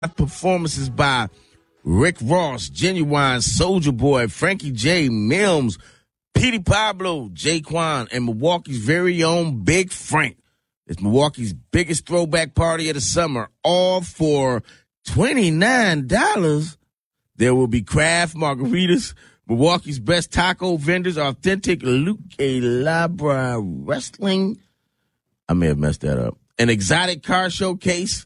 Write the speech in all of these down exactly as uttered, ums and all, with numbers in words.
Performances by Rick Ross, Genuine, Soulja Boy, Frankie J, Mims, Petey Pablo, Jaquan, and Milwaukee's very own Big Frank. It's Milwaukee's biggest throwback party of the summer, all for twenty-nine dollars. There will be craft margaritas, Milwaukee's best taco vendors, authentic Luke Labra wrestling. I may have messed that up. An exotic car showcase,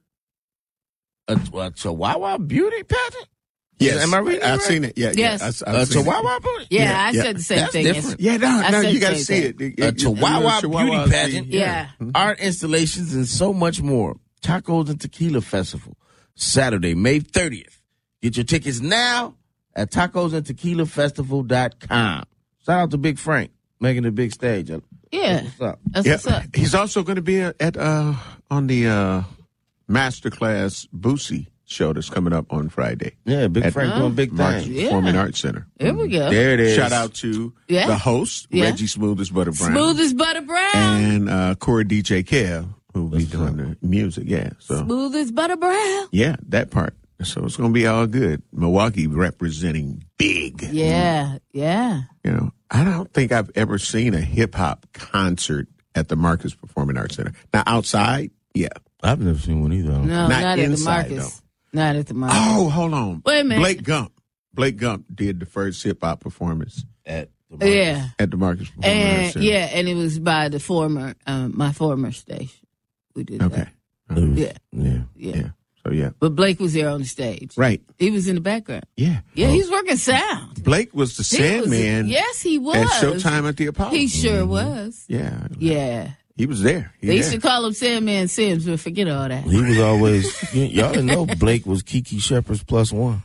a, a Chihuahua beauty pageant. Yes, am I reading? I've right? seen it. Yeah, yes. yeah. I, A Chihuahua beauty. Yeah, Yeah, I yeah. said the same That's thing. different. Yeah, no, I no, said you got to the see same it. A Chihuahua beauty Chihuahuas, pageant. Yeah. Art installations and so much more. Tacos and Tequila Festival, Saturday, May thirtieth. Get your tickets now at tacos and tequila festival dot com. Shout out to Big Frank making the big stage. Yeah. What's up? That's Yeah, what's up. he's also going to be at uh on the uh Masterclass Boosie show that's coming up on Friday. Yeah, Big At Frank doing big Marcus things. Yeah. Performing Arts Center. There we go. There it is. Shout out to Yeah. the host, Yeah. Reggie Smooth as Butter Brown. Smooth as butter brown. And uh, Corey D J Kev, who will be That's doing the music. Yeah. So, Smooth as butter brown. yeah, that part. So it's going to be all good. Milwaukee representing big. Yeah, yeah. You know, I don't think I've ever seen a hip hop concert at the Marcus Performing Arts Center. Now, outside, yeah. I've never seen one either. No, Not not, at the inside, Marcus. Not at the Marcus. Oh, hold on. Wait a minute. Blake Gump. Blake Gump did the first hip hop performance At the Marcus. Yeah. at the Marcus Performing Arts And Center. yeah, and it was by the former, um, my former station. We did Okay. that. It was- Yeah. Yeah. Yeah. Yeah. So, yeah. But Blake was there on the stage. Right. He was in the background. Yeah. Yeah, he's working sound. Blake was the He was- Sandman yes, he was. at Showtime at the Apollo. He sure was. Yeah. Yeah. He was there. He They used there. to call him Sandman Sims, but forget all that. He was always, y- y'all didn't know Blake was Kiki Shepard's plus one.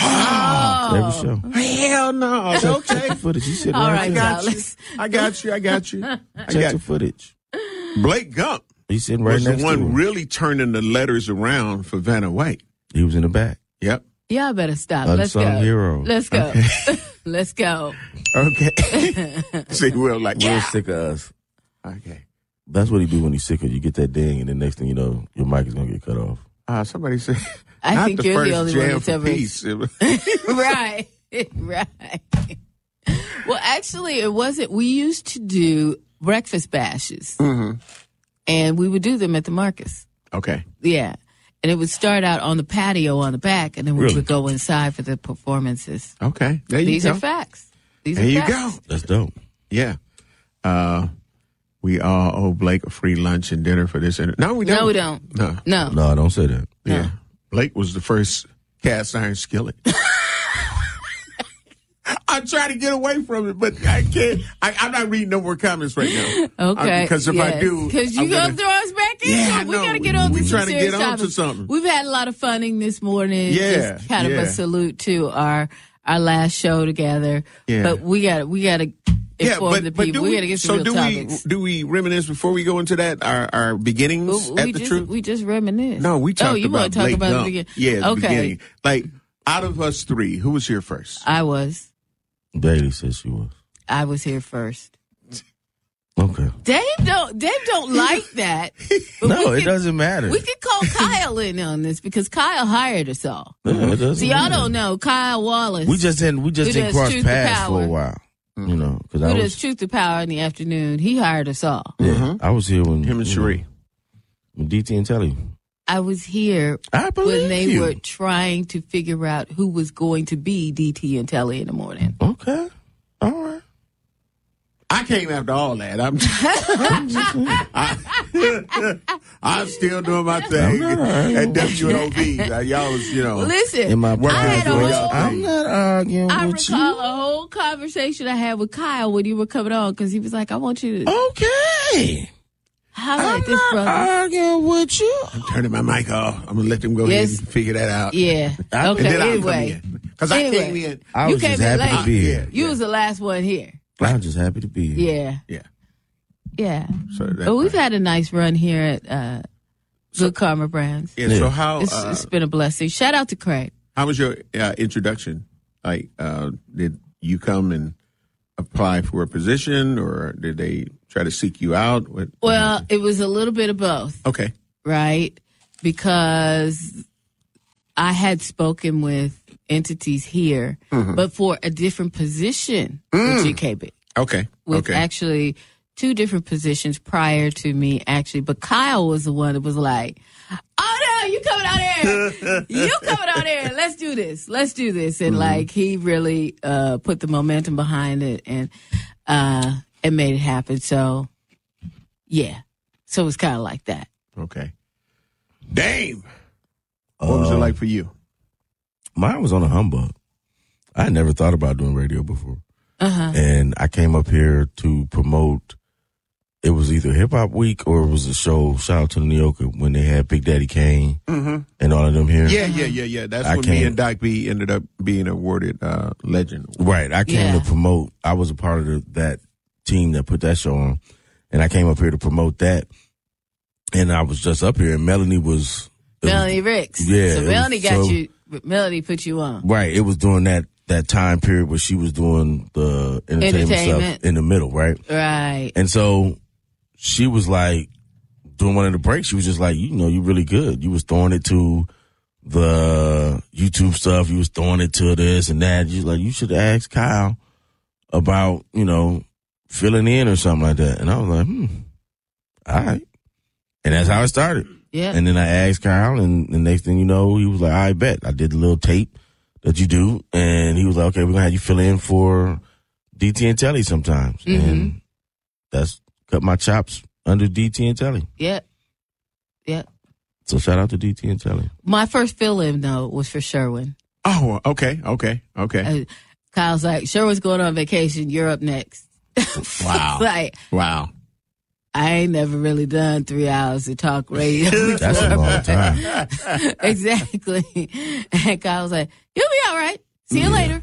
Every show. Hell no. Check Okay. the footage. He said, All right right, there. got you. Dallas. I got you. I got you. I Check got the footage. Blake Gump He's sitting right was the next to one him. really turning the letters around for Vanna White. He was in the back. Yep. Y'all better stop. Let's go. Unsung hero. Let's go. Let's go. Okay. See, Will like, Real sick of us. okay. That's what he do when he's sick of you. Get that ding, and the next thing you know, your mic is gonna get cut off. Uh, somebody said, I not think the you're the first only one jam that's for ever- peace. It was- right. Right. Well, actually, it wasn't. We used to do breakfast bashes, Mhm. and we would do them at the Marcus. Okay. Yeah. And it would start out on the patio on the back, and then we Really? would go inside for the performances. Okay. There you These go. are facts. These There are you facts. go. That's dope. Yeah. Uh, we all owe Blake a free lunch and dinner for this. Inter- no, we don't. No, we don't. No. No. No, don't say that. Yeah. Blake was the first cast iron skillet. I'm trying to get away from it, but I can't. I, I'm not reading no more comments right now. Okay. Because if I yes. do, Because you I'm gonna, gonna- throw us back in. Yeah, I we know. gotta get on We to some trying to serious get on to topics. something. We've had a lot of funning this morning. Yeah, Just kind of yeah. a salute to our our last show together. Yeah. But we got we got to inform the people. do We, got to get some so real do topics. we do we reminisce before we go into that our our beginnings we at the just truth? we just reminisce. No, we talked oh, you about want to talk Blake about Gump. the beginning? Yeah, the okay. beginning. Like out of us three, who was here first? I was. Bailey says she was. I was here first. Okay. Dave don't Dave don't like that. But No, we it could- doesn't matter. We could call Kyle in on this because Kyle hired us all. Yeah, it doesn't See, y'all matter. don't know Kyle Wallace. We just didn't. We just Who didn't does cross Truth to paths for Power. a while. You know, because Who I does was. Truth to Power in the afternoon? He hired us all. Yeah, I was here when Him and you know, Cherie. when D T and Telly. I was here I believe when they you. were trying to figure out who was going to be D T and Telly in the morning. Okay. All right. I came after all that. I'm, I, I'm still doing my thing at W N O V. Uh, Y'all was, you know. Listen, In my I had a Working whole, for I'm not arguing I with recall a whole conversation I had with Kyle when you were coming on because he was like, I want you to you. Okay. holler I'm at this not brother. arguing with you. I'm turning my mic off. I'm going to let them go Yes. ahead and figure that out. Yeah. I- Okay, And then I'll anyway. come in. Because I Anyway. came in. I You was just came in happy late. to be here. You was the last one here. I'm just happy to be here. Yeah. Yeah. Yeah. So that, But we've had a nice run here at uh, Good Karma Brands. yeah, Yeah. So how It's, uh, it's been a blessing. Shout out to Craig. how was your uh, introduction? Like, uh, did you come and apply for a position, or did they try to seek you out? What, Well, it was a little bit of both, okay. right? Because I had spoken with entities here, Mm-hmm. but for a different position Mm. with G K B. Okay. With okay. actually two different positions prior to me, actually. But Kyle was the one that was like, oh, no, you coming out here. You coming out here. Let's do this. Let's do this. And, Mm-hmm. like, he really uh, put the momentum behind it and uh, it made it happen. So, yeah. So it was kind of like that. Okay. Dame. What was it Uh, like for you? Mine was on a humbug. I had never thought about doing radio before. Uh-huh. And I came up here to promote. It was either Hip Hop Week or it was a show. Shout out to the Neoka when they had Big Daddy Kane and all of them here. Yeah, yeah, yeah, yeah. That's I when me came- and Doc B ended up being awarded uh, Legend. Right. I came Yeah. to promote. I was a part of the, that team that put that show on. And I came up here to promote that. And I was just up here and Melanie was. it was- Melanie Ricks. Yeah, So it Melanie was got so- you, Melanie put you on. Right. It was during that, that time period where she was doing the entertainment, Entertainment. stuff in the middle, right? Right. And so she was like, during one of the breaks, she was just like, you know, you're really good. You was throwing it to the YouTube stuff. You was throwing it to this and that. You like, you should ask Kyle about, you know, filling in or something like that. And I was like, hmm, all right. And that's how it started. Yeah. And then I asked Kyle, and the next thing you know, he was like, I bet. I did the little tape that you do. And he was like, okay, we're going to have you fill in for D T and Telly sometimes. Mm-hmm. And that's cut my chops under D T and Telly. Yeah. Yeah. So shout out to D T and Telly. My first fill-in, though, was for Sherwin. Oh, okay, okay, okay. Uh, Kyle's like, Sherwin's going on vacation. You're up next. Wow. Like, Wow. I ain't never really done three hours of talk radio. That's a long time. Exactly. And Kyle was like, you'll be all right. See you later.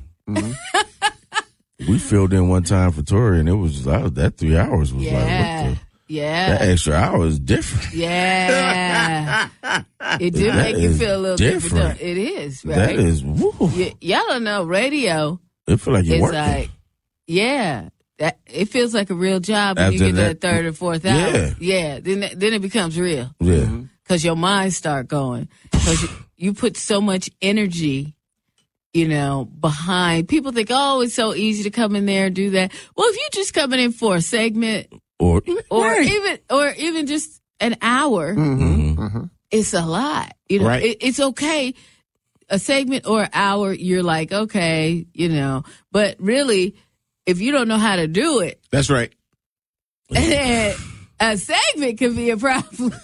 We filled in one time for Tori, and it was uh, that three hours was Yeah. like, what the, Yeah. that extra hour is different. Yeah. It do That make you is feel a little different. different. don't- It is, right? That is, woo. Y- y'all don't know, radio It feel like you're is working. like, yeah. That, it feels like a real job when you After get that, that- third or fourth Yeah. hour. Yeah. Then, then it becomes real. yeah. Because your mind start going. Because you, you put so much energy, you know, behind. People think, oh, it's so easy to come in there and do that. Well, if you're just coming in for a segment Or, or Right. even or even just an hour, Mhm. it's a lot. You know, Right. it, it's okay. A segment or an hour, you're like, okay, you know. But really, if you don't know how to do it, That's right. then a segment could be a problem.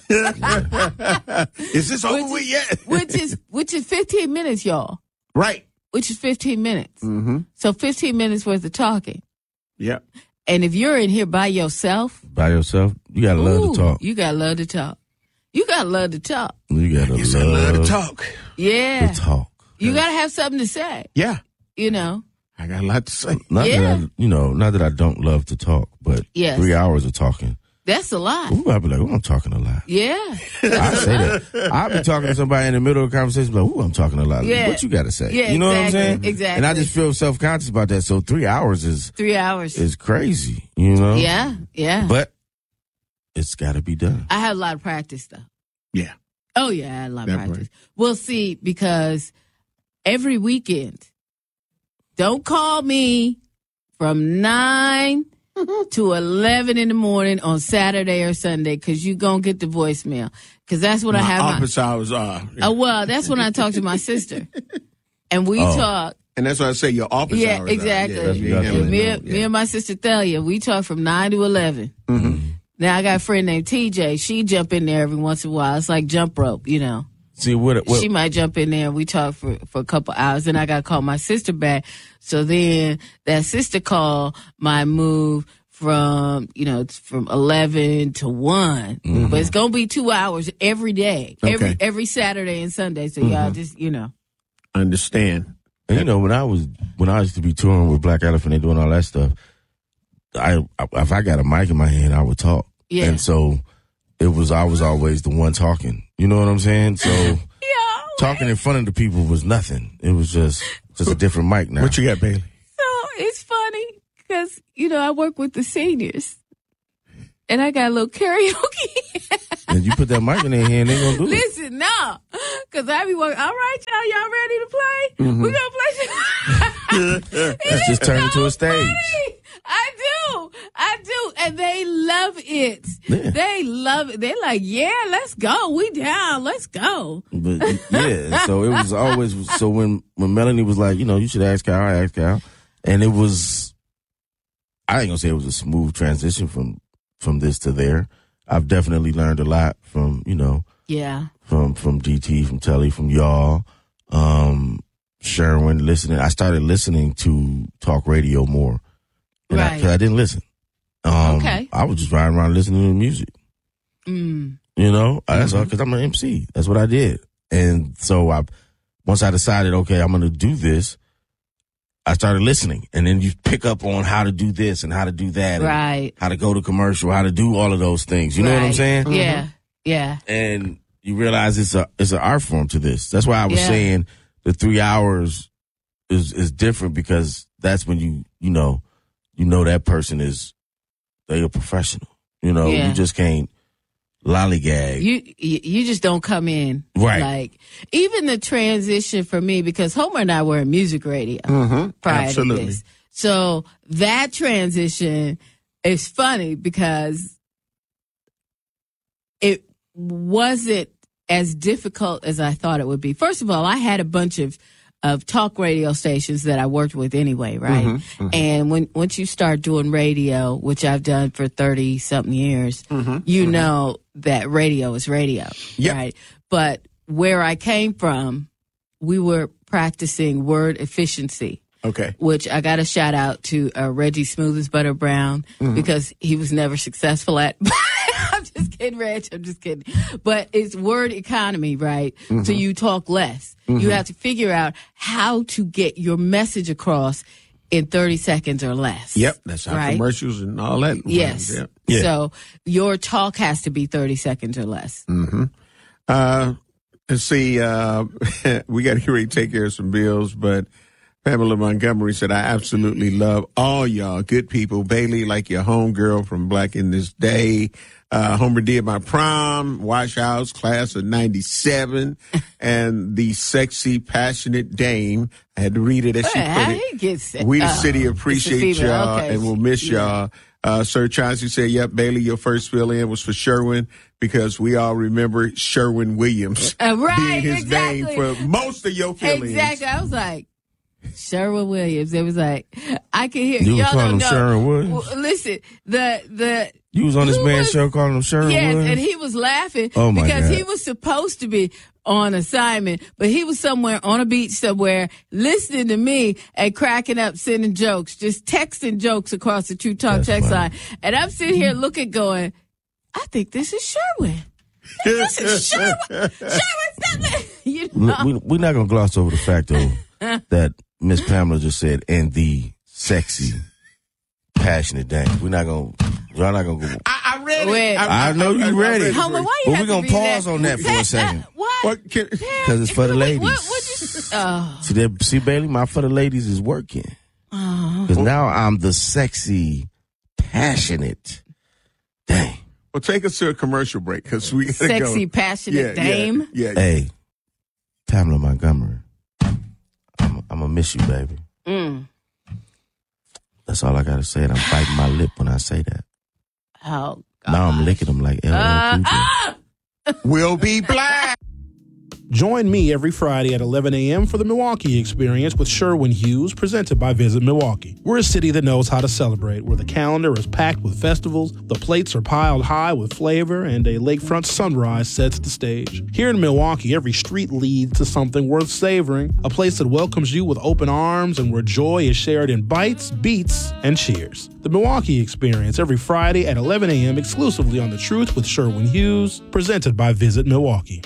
Is this over Which with yet? which is which is fifteen minutes, y'all. Right. Which is fifteen minutes. Mm-hmm. So fifteen minutes worth of talking. Yep. And if you're in here by yourself, by yourself, you gotta love ooh, to talk. You gotta love to talk. You gotta love to talk. You gotta Yes, I love love to talk. Yeah. to talk. You gotta have something to say, Yeah. you know. I got a lot to say. Not Yeah. that I, you know, not that I don't love to talk, but Yes. three hours of talking. That's a lot. Ooh, I'd be like, oh, I'm talking a lot. Yeah. I say that. I'll be talking to somebody in the middle of the conversation, like, ooh, I'm talking a lot. Yeah. What you got to say? Yeah, you know what I'm exactly, saying? exactly. And I just feel self conscious about that. So three hours is Three hours. is crazy, you know? Yeah, yeah. But it's got to be done. I had a lot of practice though. Yeah. Oh yeah, I had a lot of That practice. part. We'll see, because every weekend, don't call me from nine to eleven in the morning on Saturday or Sunday, because you gonna get the voicemail. Because that's when I My have my. office hours are. Oh well, that's when I talk to my sister, and we Oh. talk. And that's why I say your office Yeah, hours. are. exactly. Yeah, That's you what I handle think. it Me, now. and- me and my sister Thalia, we talk from nine to eleven. Mm-hmm. Now I got a friend named T J. She jump in there every once in a while. It's like jump rope, you know. See, what, what She might jump in there and we talk for, for a couple hours. Then I got to call my sister back. So then that sister call might move from, you know, it's from eleven to one. But it's going to be two hours every day, every Okay. every Saturday and Sunday. So y'all just, you know. Understand. And you know, when I was when I used to be touring with Black Elephant and doing all that stuff, I, I if I got a mic in my hand, I would talk. Yeah. And so it was I was always the one talking. You know what I'm saying? So Yeah. talking in front of the people was nothing. It was just just a different mic now. What you got, Bailey? So it's funny because, you know, I work with the seniors and I got a little karaoke. And you put that mic in their hand, they gonna do it. Listen, no, because Because I be working. All right, y'all, y'all ready to play? Mm-hmm. We're going to play. Let's just turn it to a stage. Funny. I do. I do. And they love it. Yeah. They love it. They're like, yeah, let's go. We down. Let's go. But yeah, so it was always, so when, when Melanie was like, you know, you should ask Cal, I asked Cal. And it was, I ain't gonna say it was a smooth transition from, from this to there. I've definitely learned a lot from, you know, yeah, from, from D T, from Telly, from y'all, um, Sherwin, listening. I started listening to talk radio more. And right. I, cause I didn't listen. Um, okay. I was just riding around listening to music. Mm. You know, Mm-hmm. that's all, cause I'm an M C. That's what I did. And so I, once I decided, okay, I'm going to do this, I started listening. And then you pick up on how to do this and how to do that. Right. How to go to commercial, how to do all of those things. You right. know what I'm saying? Yeah. Mm-hmm. Yeah. And you realize it's a, it's an art form to this. That's why I was yeah. saying the three hours is, is different, because that's when you, you know, you know that person is, they a professional. You know, yeah. you just can't lollygag. You, you you just don't come in. Right. Like, even the transition for me, because Homer and I were in music radio Mm-hmm. prior Absolutely. to this. So that transition is funny because it wasn't as difficult as I thought it would be. First of all, I had a bunch of of talk radio stations that I worked with anyway, right? Mm-hmm, mm-hmm. And when once you start doing radio, which I've done for thirty something years, Mm-hmm, you mm-hmm. know that radio is radio, yep. right? But where I came from, we were practicing word efficiency. Okay. Which I got to shout out to uh, Reggie Smooth as Butter Brown, mm-hmm. because he was never successful at. I'm just kidding, Reg. I'm just kidding. But it's word economy, right? Mm-hmm. So you talk less. Mm-hmm. You have to figure out how to get your message across in thirty seconds or less. Yep. That's how right? commercials and all that. Yes. Yeah. Yeah. So your talk has to be thirty seconds or less. Mm-hmm. Uh, let's see. Uh, we got to get ready to take care of some bills, but Pamela Montgomery said, I absolutely love all y'all good people. Bailey, like your homegirl from Black in This Day. Uh, Homer did my prom, Wash House, class of ninety-seven, and the sexy, passionate dame. I had to read it as she Well, put he it. gets it. We the Oh, city it's a appreciate female. y'all Okay. and we'll miss Yeah. y'all. Uh, Sir Chauncey said, yep, Bailey, your first fill-in was for Sherwin, because we all remember Sherwin Williams Uh, right, being his exactly. name for most of your fill-ins. Exactly. I was like, Sherwin Williams. It was like, I can hear You was y'all calling don't him know. Sherwin Williams? Well, listen, the the You was on this who man's was- show calling him Sherwin yes, Williams? and he was laughing Oh, my because God. he was supposed to be on assignment, but he was somewhere on a beach somewhere listening to me and cracking up, sending jokes, just texting jokes across the True Talk That's text funny. line. And I'm sitting here looking, going, I think this is Sherwin. This is Sherwin. Sherwin, stop it. You know? Look, we, we're not going to gloss over the fact, though, that Miss Pamela just said, and the sexy, passionate dame. We're not going to, y'all not going to go. I, I read Wait. it. I know you read it. Homer, why you But have we're to gonna be pause that- on that for a second. What? What can, Because it's for the ladies. What, what you, oh. See, that, see, Bailey, my for the ladies is working. Oh. Because now I'm the sexy, passionate dame. well, take us to a commercial break, because we gotta Sexy, go. passionate dame. Yeah, yeah. Hey, Pamela Montgomery, I'm, I'm going to miss you, baby. Mm. That's all I got to say. And I'm biting my lip when I say that. Oh, Now I'm licking them like L L Uh, Cool J. ah! We'll be black. Join me every Friday at eleven a.m. for the Milwaukee Experience with Sherwin Hughes, presented by Visit Milwaukee. We're a city that knows how to celebrate, where the calendar is packed with festivals, the plates are piled high with flavor, and a lakefront sunrise sets the stage. Here in Milwaukee, every street leads to something worth savoring, a place that welcomes you with open arms and where joy is shared in bites, beats, and cheers. The Milwaukee Experience every Friday at eleven a.m. exclusively on The Truth with Sherwin Hughes, presented by Visit Milwaukee.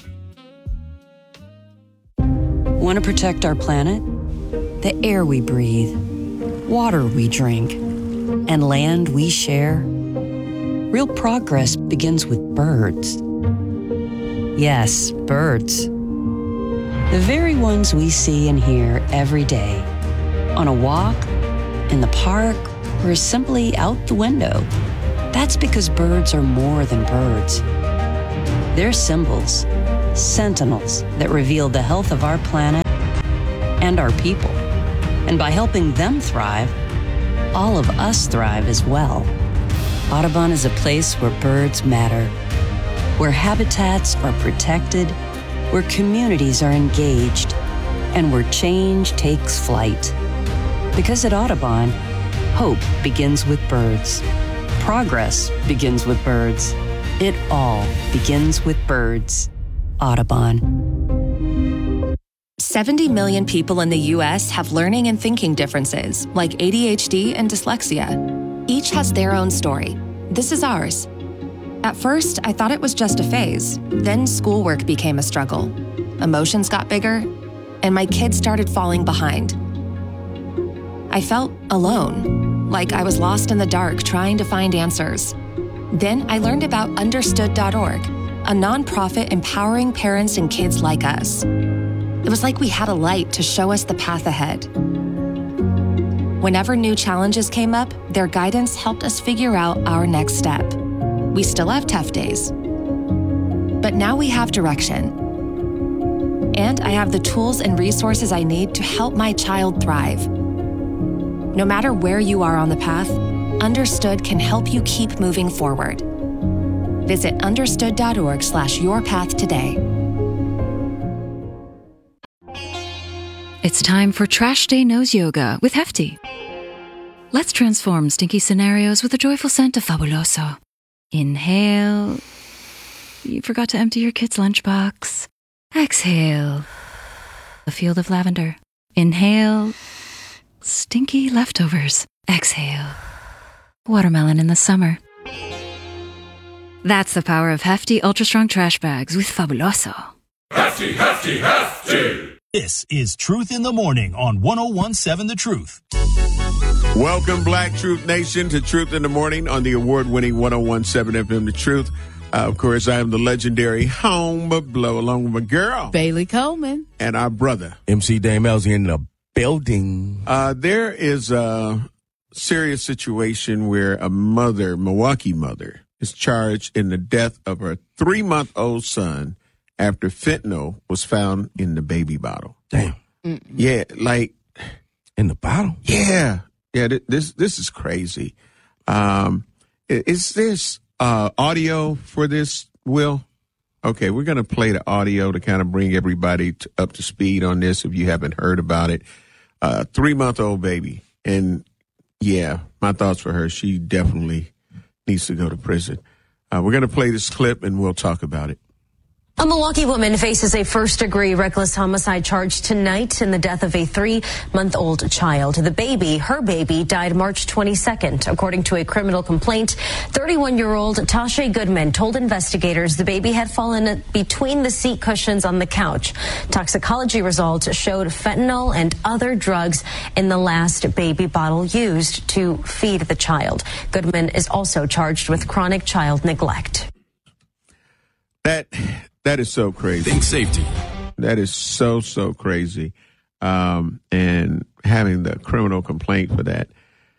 Want to protect our planet? The air we breathe, water we drink, and land we share? Real progress begins with birds. Yes, birds. The very ones we see and hear every day. On a walk, in the park, or simply out the window. That's because birds are more than birds. They're symbols. sentinels that reveal the health of our planet and our people. And by helping them thrive, all of us thrive as well. Audubon is a place where birds matter, where habitats are protected, where communities are engaged, and where change takes flight. Because at Audubon, hope begins with birds. Progress begins with birds. It all begins with birds. Audubon. seventy million people in the U S have learning and thinking differences, like A D H D and dyslexia. Each has their own story. This is ours. At first, I thought it was just a phase. Then schoolwork became a struggle. Emotions got bigger, and my kids started falling behind. I felt alone, like I was lost in the dark trying to find answers. Then I learned about understood dot org, a nonprofit empowering parents and kids like us. It was like we had a light to show us the path ahead. Whenever new challenges came up, their guidance helped us figure out our next step. We still have tough days, but now we have direction. And I have the tools and resources I need to help my child thrive. No matter where you are on the path, Understood can help you keep moving forward. Visit understood dot org slash your path today. It's time for Trash Day Nose Yoga with Hefty. Let's transform stinky scenarios with a joyful scent of Fabuloso. Inhale. You forgot to empty your kid's lunchbox. Exhale. A field of lavender. Inhale. Stinky leftovers. Exhale. Watermelon in the summer. That's the power of Hefty Ultra Strong Trash Bags with Fabuloso. Hefty, hefty, hefty! This is Truth in the Morning on one oh one point seven The Truth. Welcome, Black Truth Nation, to Truth in the Morning on the award-winning one oh one point seven F M The Truth. Uh, of course, I am the legendary Home Blow, along with my girl, Bailey Coleman, and our brother, M C Dame Elsie, in the building. Uh, there is a serious situation where a mother, Milwaukee mother, is charged in the death of her three-month-old son after fentanyl was found in the baby bottle. Damn. Mm-mm. Yeah, like in the bottle. Yeah, yeah. Th- this this is crazy. Um, is this uh, audio for this, Will? Okay, we're gonna play the audio to kind of bring everybody to, up to speed on this. If you haven't heard about it, uh, three month old baby, and yeah, my thoughts for her. She definitely needs to go to prison. Uh, we're gonna play this clip, and we'll talk about it. A Milwaukee woman faces a first-degree reckless homicide charge tonight in the death of a three-month-old child. The baby, her baby, died March twenty-second. According to a criminal complaint, thirty-one-year-old Tasha Goodman told investigators the baby had fallen between the seat cushions on the couch. Toxicology results showed fentanyl and other drugs in the last baby bottle used to feed the child. Goodman is also charged with chronic child neglect. That... That is so crazy. Think safety. That is so, so crazy. Um, and having the criminal complaint for that.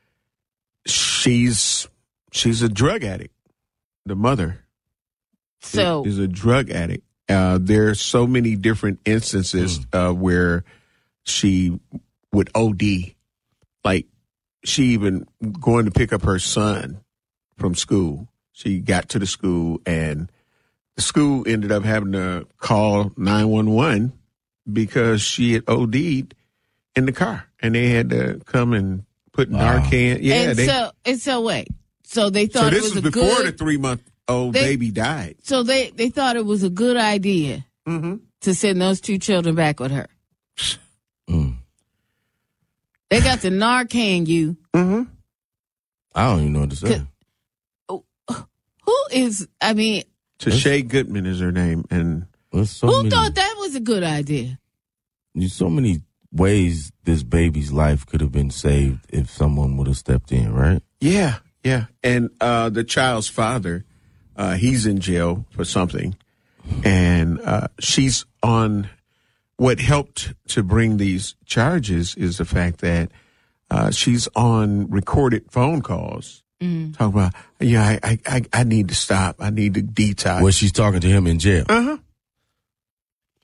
She's she's a drug addict. The mother so is a drug addict. Uh, there are so many different instances mm. uh, where she would O D. Like, she even going to pick up her son from school. She got to the school, and the school ended up having to call nine one one because she had O D'd in the car, and they had to come and put wow. Narcan. Yeah, and they, so and so wait, so they thought so this it was was a before good, the three month old baby died. So they they thought it was a good idea mm-hmm. to send those two children back with her. Mm. They got the Narcan you. Mm-hmm. I don't even know what to say. Who is? I mean. Tasha Goodman is her name, and so who many, thought that was a good idea? There's so many ways this baby's life could have been saved if someone would have stepped in, right? Yeah, yeah. And uh, the child's father, uh, he's in jail for something, and uh, she's on. What helped to bring these charges is the fact that uh, she's on recorded phone calls. Mm. Talk about, yeah, I, I, I need to stop. I need to detox. Well, she's talking to him in jail. Uh huh.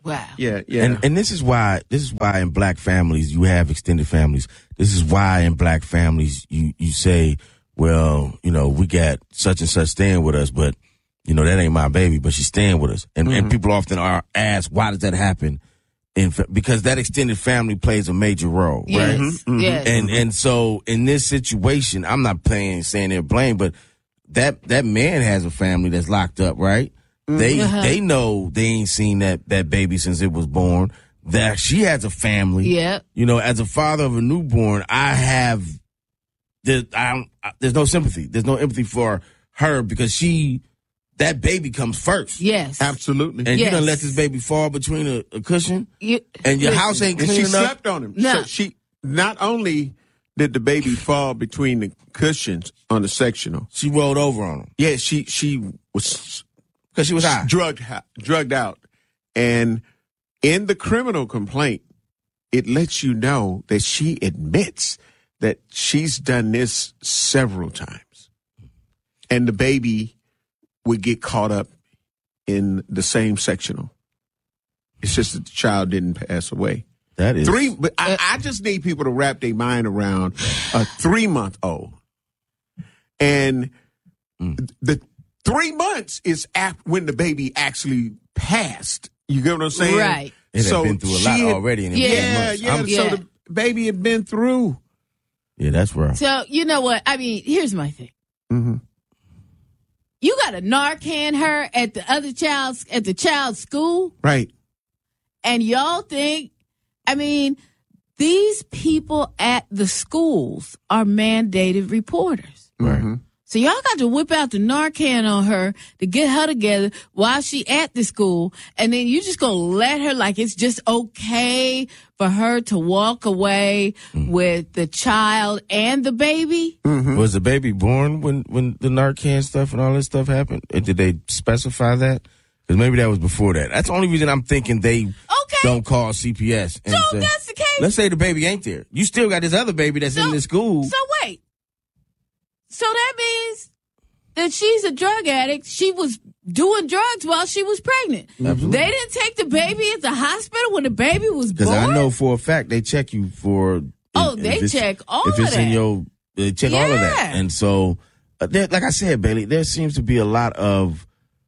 Wow. Yeah, yeah. And and this is why this is why in black families you have extended families. This is why in black families you you say, well, you know, we got such and such staying with us, but you know that ain't my baby, but she's staying with us. And mm-hmm. and people often are asked, why does that happen? In because that extended family plays a major role, yes. right? Mm-hmm. Yes. And and so in this situation, I'm not playing saying they're blamed, but that that man has a family that's locked up, right? They uh-huh. they know they ain't seen that, that baby since it was born. That she has a family. Yeah. You know, as a father of a newborn, I have there, I don't, there's no sympathy. There's no empathy for her because she that baby comes first. Yes. Absolutely. And yes. you done let this baby fall between a, a cushion you, and your listen, house ain't clean and she enough. slept on him. No. So she not only did the baby fall between the cushions on the sectional, She rolled over on him. yeah, she she was Because she was high. drugged drugged out. And in the criminal complaint, it lets you know that she admits that she's done this several times. And the baby would get caught up in the same sectional. It's just that the child didn't pass away. That is Three, but I, I just need people to wrap their mind around a three-month-old. And Mm. the three months is after when the baby actually passed. You get what I'm saying? Right. It had been through a lot she had- already in the Yeah, Yeah, months. yeah. I'm- So Yeah. the baby had been through. yeah, that's rough. So, you know what? I mean, here's my thing. Mm-hmm. You got to Narcan her at the other child's, at the child's school, Right. and y'all think, I mean, these people at the schools are mandated reporters. Right. Mm-hmm. So y'all got to whip out the Narcan on her to get her together while she at the school. And then you just going to let her, like it's just okay for her to walk away Mm. with the child and the baby? Mm-hmm. Was the baby born when, when the Narcan stuff and all this stuff happened? And did they specify that? Because maybe that was before that. That's the only reason I'm thinking they Okay. don't call C P S. And So say, if that's the case. let's say the baby ain't there. You still got this other baby that's So- in the school. So wait. So that means that she's a drug addict. She was doing drugs while she was pregnant. Absolutely. They didn't take the baby at the hospital when the baby was born? Because I know for a fact they check you for. Oh, if they it's- check all If of it's in that. your, they check all of that. Yeah. And so, uh, there, like I said, Bailey, there seems to be a lot of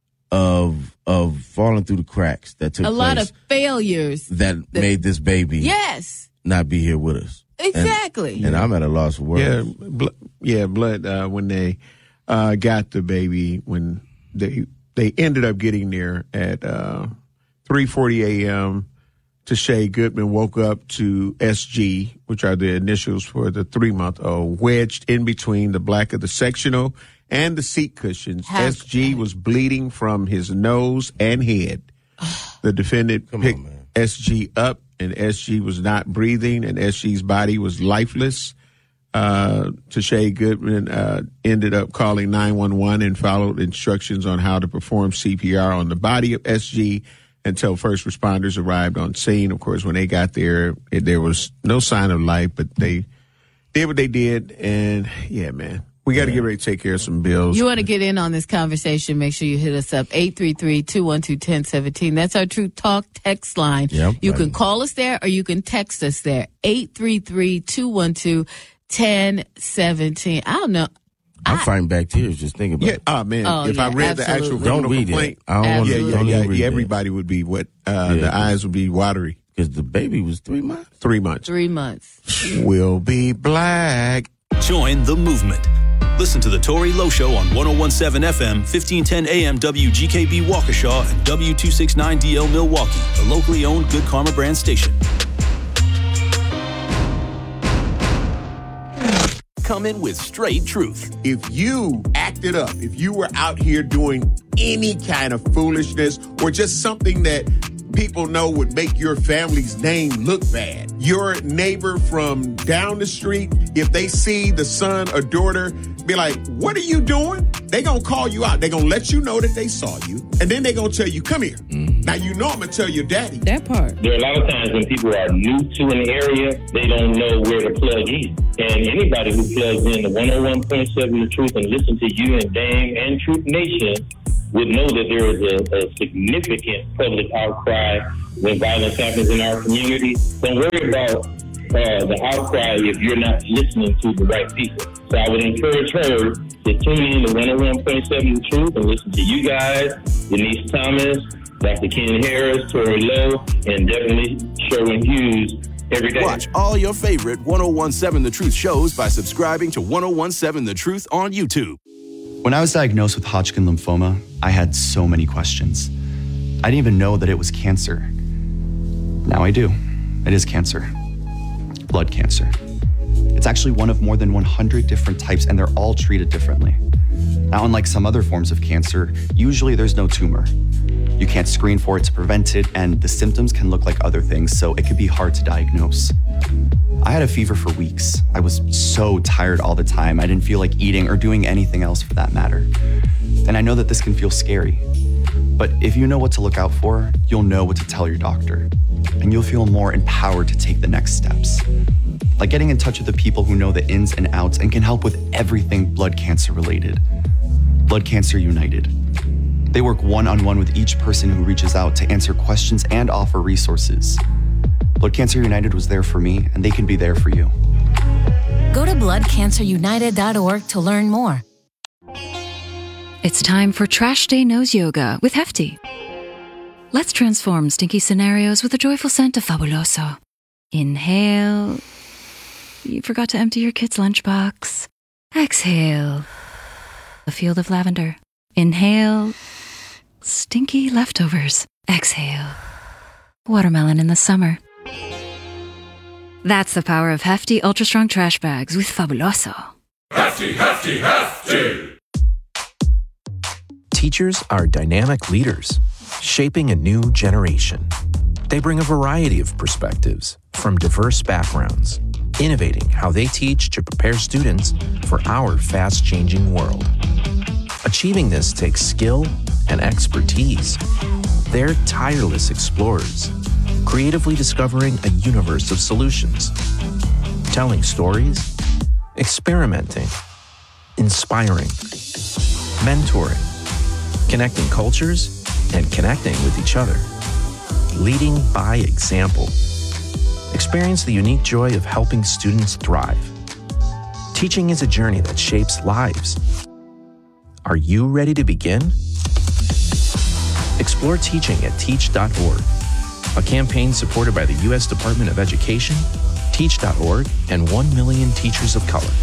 of of falling through the cracks that took A place lot of failures. that made this baby Yes, not be here with us. exactly. And, and I'm at a loss for words. Yeah, bl- yeah, blood. Uh, when they uh, got the baby, when they they ended up getting there at uh, three forty a.m. Tashay Goodman woke up to S G, which are the initials for the three-month-old, wedged in between the black of the sectional and the seat cushions. How- S G was bleeding from his nose and head. The defendant Come picked on, man. S G up, and S G was not breathing, and S G's body was lifeless. Uh, Tashay Goodman uh, ended up calling nine one one and followed instructions on how to perform C P R on the body of S G until first responders arrived on scene. Of course, when they got there, it, there was no sign of life, but they did what they did. And yeah, man, we got to get ready to take care of some bills. You want to get in on this conversation, make sure you hit us up, eight three three, two one two, one oh one seven. That's our True Talk text line. Yep. You can call us there or you can text us there, eight three three, two one two, one oh one seven. I don't know. I'm fighting back tears just thinking about Yeah, it. oh man, Oh, if I yeah, read the actual absolutely. Don't criminal read complaint, it. I don't want yeah, to. yeah, don't yeah, even read yeah, it. everybody would be what uh, Yeah. the eyes would be watery. Because the baby was three months. Three months. Three months. Will be black. Join the movement. Listen to the Tory Lowe Show on ten seventeen F M, fifteen ten A M W G K B Waukesha and W two sixty-nine D L Milwaukee, the locally owned Good Karma brand station. Come in with straight truth. If you acted up, if you were out here doing any kind of foolishness or just something that people know would make your family's name look bad, your neighbor from down the street, if they see the son or daughter, be like, what are you doing? They gonna call you out. They gonna let you know that they saw you. And then they gonna tell you, come here. Mm-hmm. Now you know I'm gonna tell your daddy. That part. There are a lot of times when people are new to an area, they don't know where to plug in. And anybody who plugs in to one oh one point seven The Truth and listen to you and Dame and Truth Nation would know that there is a, a significant public outcry when violence happens in our community. Don't worry about uh, the outcry if you're not listening to the right people. So I would encourage her to tune in to one oh one point seven The Truth and listen to you guys, Denise Thomas, Doctor Ken Harris, Tori Lowe, and definitely Sherwin Hughes every day. Watch all your favorite ten seventeen The Truth shows by subscribing to ten seventeen The Truth on YouTube. When I was diagnosed with Hodgkin lymphoma, I had so many questions. I didn't even know that it was cancer. Now I do. It is cancer. Blood cancer. It's actually one of more than one hundred different types, and they're all treated differently. Now, unlike some other forms of cancer, usually there's no tumor. You can't screen for it to prevent it, and the symptoms can look like other things, so it can be hard to diagnose. I had a fever for weeks. I was so tired all the time. I didn't feel like eating or doing anything else for that matter. And I know that this can feel scary. But if you know what to look out for, you'll know what to tell your doctor. And you'll feel more empowered to take the next steps. Like getting in touch with the people who know the ins and outs and can help with everything blood cancer related. Blood Cancer United. They work one-on-one with each person who reaches out to answer questions and offer resources. Blood Cancer United was there for me, and they can be there for you. Go to blood cancer united dot org to learn more. It's time for Trash Day Nose Yoga with Hefty. Let's transform stinky scenarios with a joyful scent of Fabuloso. Inhale. You forgot to empty your kid's lunchbox. Exhale. A field of lavender. Inhale. Stinky leftovers. Exhale. Watermelon in the summer. That's the power of Hefty Ultra Strong Trash Bags with Fabuloso. Hefty, hefty, hefty! Teachers are dynamic leaders, shaping a new generation. They bring a variety of perspectives from diverse backgrounds, innovating how they teach to prepare students for our fast-changing world. Achieving this takes skill and expertise. They're tireless explorers, creatively discovering a universe of solutions, telling stories, experimenting, inspiring, mentoring, connecting cultures, and connecting with each other, leading by example. Experience the unique joy of helping students thrive. Teaching is a journey that shapes lives. Are you ready to begin? Explore teaching at teach dot org, a campaign supported by the U S Department of Education, teach dot org, and one million teachers of color.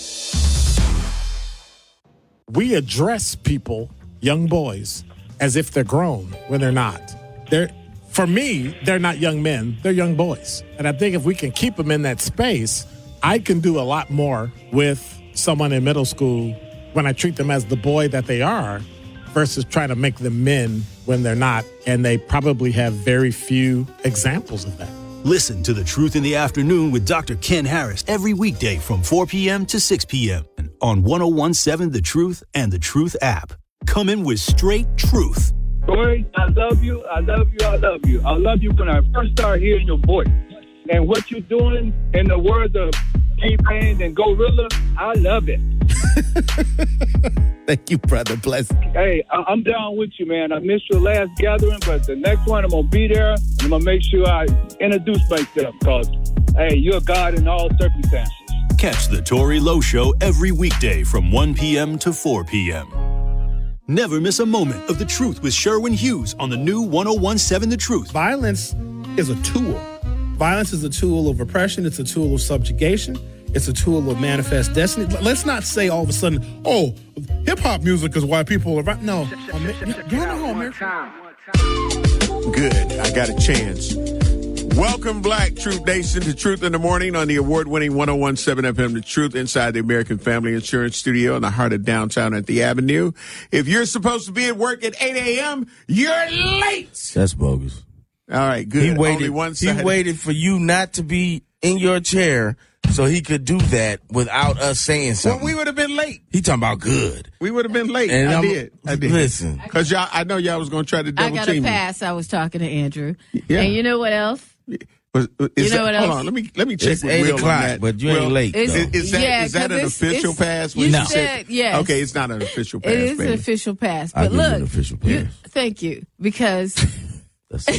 We address people, young boys, as if they're grown when they're not. They're, for me, they're not young men, they're young boys. And I think if we can keep them in that space, I can do a lot more with someone in middle school when I treat them as the boy that they are versus trying to make them men when they're not. And they probably have very few examples of that. Listen to The Truth in the Afternoon with Doctor Ken Harris every weekday from four p.m. to six p.m. on ten seventeen The Truth and The Truth app. Coming with straight truth. Corey, I love you, I love you, I love you. I love you when I first started hearing your voice. And what you're doing, in the words of T-Pain and Gorilla, I love it. Thank you, brother. Bless. Hey, I- I'm down with you, man. I missed your last gathering, but the next one I'm going to be there. And I'm going to make sure I introduce myself because, hey, you're God in all circumstances. Catch the Tory Lowe Show every weekday from one p.m. to four p.m. Never miss a moment of The Truth with Sherwin Hughes on the new ten seventeen The Truth. Violence is a tool. Violence is a tool of oppression. It's a tool of subjugation. It's a tool of manifest destiny. Let's not say all of a sudden, oh, hip-hop music is why people are... No. Y'all know how America... Good. I got a chance. Welcome, Black Truth Nation, to Truth in the Morning on the award-winning ten seventeen F M, The Truth, inside the American Family Insurance Studio in the heart of downtown at the Avenue. If you're supposed to be at work at eight a.m., you're late. That's bogus. All right, good. He waited, Only one he side. waited for you not to be in your chair so he could do that without us saying something. Well, we would have been late. He talking about good. We would have been late. And I I'm- did. I did. Listen. Because y'all, I know y'all was going to try to I double got a team me. pass. I was talking to Andrew. Yeah. And you know what else? Was- is You know that- what hold else? on, let me let me check It's with eight Will o'clock, on that. but you ain't Will, late, Is, though. is that Yeah, is that 'cause an it's- official it's- pass? you When said said- yes. Okay, it's not an official pass. It is baby. an official pass. I But give you look, an official you- pass. thank you. Because Let's see.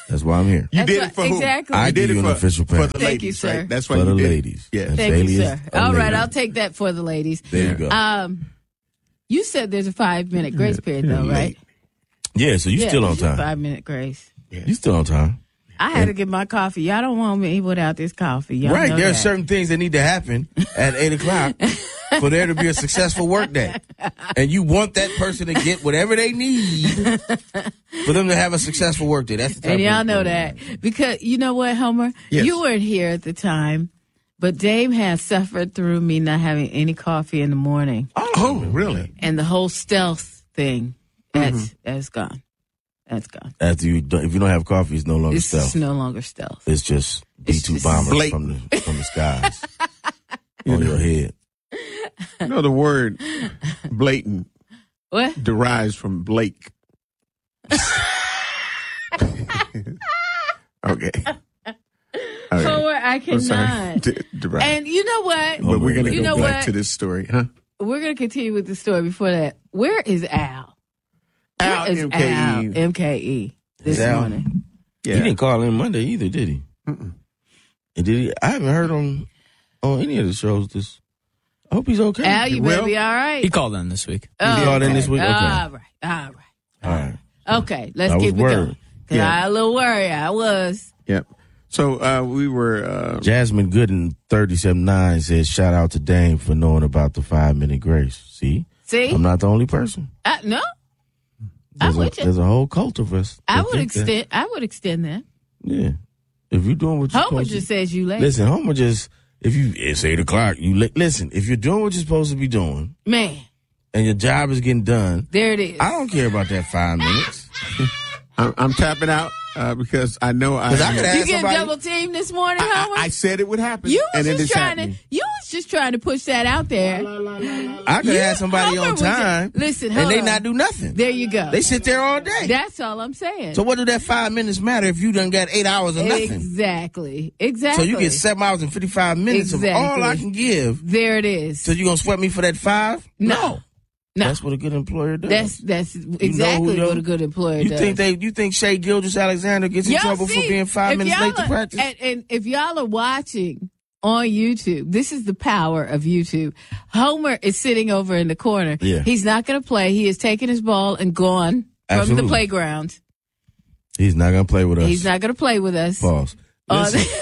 That's why I'm here. You That's did what- it for who? exactly. I You did give it you for, an official for pass. the Thank ladies, you, sir. right? That's why For you the did ladies. it. Yeah. That's Thank you, Bailey is sir. a All right, lady. I'll take that for the ladies. There you go. Um, you said there's a five minute grace period, though, right? Yeah, so you Yeah, still on it's a time. Five minute grace. You still on time. I had to get my coffee. Y'all don't want me without this coffee. Y'all Right. know There are that. certain things that need to happen at eight o'clock for there to be a successful work day. And you want that person to get whatever they need for them to have a successful work day. That's the type And y'all of know that. Because you know what, Homer? Yes. You weren't here at the time, but Dave has suffered through me not having any coffee in the morning. Oh, really? And the whole stealth thing, that's, Mm-hmm. that's gone. That's gone. After you, don't, if you don't have coffee, it's no longer It's stealth. just no longer stealth. It's just B two just bombers blatant. from the from the skies on your head. You know, the word blatant What? derives from Blake. Okay. Okay. Homer, I I'm sorry. cannot. D- derive. And you know what? But we're going to you go know back what? to this story, huh? We're going to continue with the story before that. Where is Al? Where Al, is M K E. Al, M K E, this Is Al- morning? He didn't call in Monday either, did he? Mm-mm. And did he? I haven't heard him on any of the shows. This. I hope he's okay. Al, you He better will? be all right. He called in this week. Oh, He called in okay. this week? Okay. All right. All right. All right. Okay. Let's I was keep it worried. going. Because Yeah. I was a little worried. I was. Yep. So uh, we were. Uh, Jasmine Gooden, thirty-seven nine, says, shout out to Dame for knowing about the five minute grace. See? See? I'm not the only person. I, no, There's, I'm a, with you. there's a whole cult of us. I that would think that. extend. I would extend that. Yeah. If you're doing what you're Homer supposed just to says you late. Listen, Homer just, if you, it's eight o'clock, you li- listen, if you're doing what you're supposed to be doing Man, and your job is getting done, there it is. I don't care about that five minutes. I'm, I'm tapping out uh, because I know I. 'Cause I could You ask get somebody. double teamed this morning, I, Homer? I said it would happen. you and was it just is trying happening. to. You was just trying to push that out there. I could You- have somebody Homer on was just- time listen, and hold they on. not do nothing. There you go. They sit there all day. That's all I'm saying. So what do that five minutes matter if you done got eight hours of nothing? Exactly. So Exactly. you get seven hours and fifty-five minutes of all Exactly. I can give. There it is. So you gonna sweat me for that five? No. No. That's what a good employer does. That's that's who exactly though? what a good employer You does. think they? You think Shea Gilgis Alexander gets in Y'all trouble see, for being five if minutes y'all late to are- practice? And, and if y'all are watching on YouTube, this is the power of YouTube. Homer is sitting over in the corner. Yeah. He's not going to play. He has taken his ball and gone from Absolutely. the playground. He's not gonna play with us. He's not going to play with us. Pause. Uh, Listen,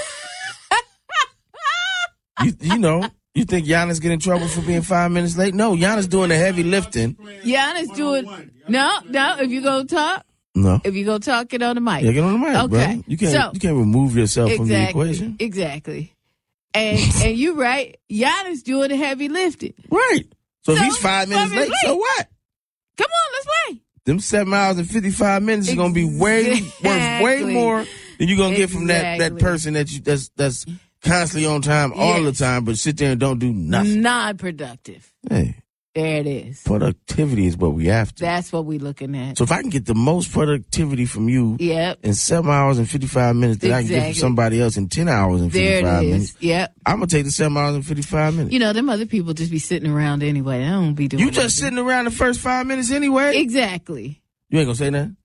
you, you know, you think Giannis get in trouble for being five minutes late? No, Giannis doing the heavy lifting. Giannis doing no, no. If you go talk, No. if you go talk, get on the mic. Yeah, get on the mic, Okay. bro. You can't. So- you can't remove yourself from the Exactly. equation. Exactly. And and you right. Giannis doing the heavy lifting. Right. So, if So, he's five minutes five minutes late, so late. what? Come on, let's play. Them seven hours and fifty-five minutes is gonna be way worth way Exactly. more than you're gonna get from that that Exactly. person that you that's that's constantly on time all the Yes. time, but sit there and don't do nothing. Non-productive. Hey, There it is. productivity is what we have to. That's what we looking at. So if I can get the most productivity from you Yep. in seven hours and fifty-five minutes that I can get Exactly. from somebody else in ten hours and There fifty-five it is. minutes, Yep. I'm gonna take the seven hours and fifty-five minutes. You know, them other people just be sitting around anyway. They don't be doing You just sitting around the first five minutes anyway. Exactly. You ain't gonna say nothing.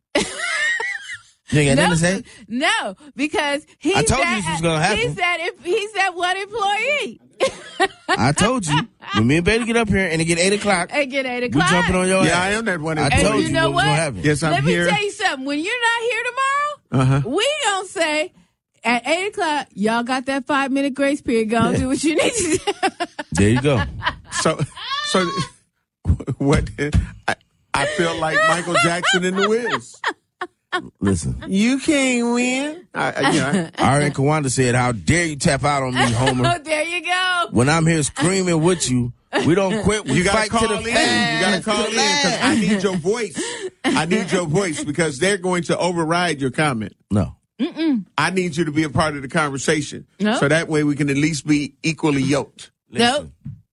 You ain't got No, nothing to say. no, because he's I told you that, this was gonna happen. He's that, he's that one employee. I told you when me and Betty get up here and it get eight o'clock, And get eight we o'clock. jumping on your Yeah, ass. I am that one. I And told you you know what was what? gonna happen. Yes, I'm Let here. me tell you something. When you're not here tomorrow, Uh-huh. we gonna say at eight o'clock, y'all got that five minute grace period. Go and do what you need to do. There you go. So, so what? I, I feel like Michael Jackson in The Wiz. Listen, You can't win. I, I, you know, Arian Kawanda said, "How dare you tap out on me, Homer? Oh, there you go. When I'm here screaming with you, we don't quit. We you gotta fight call to in. the You finish. gotta call in because I need your voice. I need your voice because they're going to override your comment. No, Mm-mm. I need you to be a part of the conversation, No. so that way we can at least be equally yoked. listen.